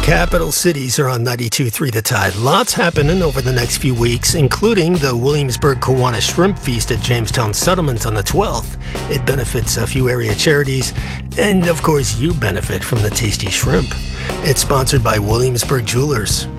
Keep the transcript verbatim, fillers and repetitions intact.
Capital cities are on ninety-two point three The Tide. Lots happening over the next few weeks, including the Williamsburg Kiwanis Shrimp Feast at Jamestown Settlement on the twelfth. It benefits a few area charities, and of course you benefit from the tasty shrimp. It's sponsored by Williamsburg Jewelers.